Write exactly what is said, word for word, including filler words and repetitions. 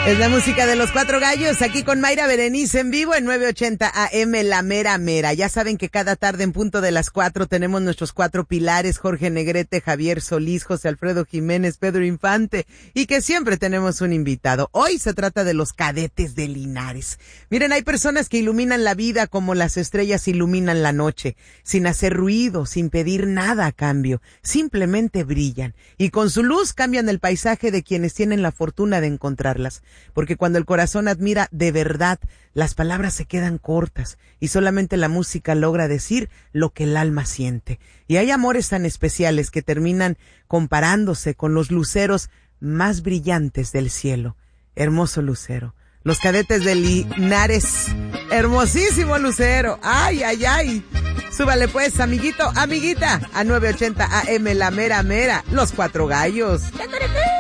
Es la música de los Cuatro Gallos, aquí con Mayra Berenice en vivo en nueve ochenta A M, La Mera Mera. Ya saben que cada tarde en punto de las cuatro tenemos nuestros cuatro pilares, Jorge Negrete, Javier Solís, José Alfredo Jiménez, Pedro Infante, y que siempre tenemos un invitado. Hoy se trata de los cadetes de Linares. Miren, hay personas que iluminan la vida como las estrellas iluminan la noche, sin hacer ruido, sin pedir nada a cambio, simplemente brillan, y con su luz cambian el paisaje de quienes tienen la fortuna de encontrarlas. Porque cuando el corazón admira de verdad, las palabras se quedan cortas y solamente la música logra decir lo que el alma siente. Y hay amores tan especiales que terminan comparándose con los luceros más brillantes del cielo. Hermoso lucero. Los cadetes de Linares. Hermosísimo lucero. Ay, ay, ay. Súbale pues, amiguito, amiguita, a nueve ochenta A M, La Mera Mera, los Cuatro Gallos.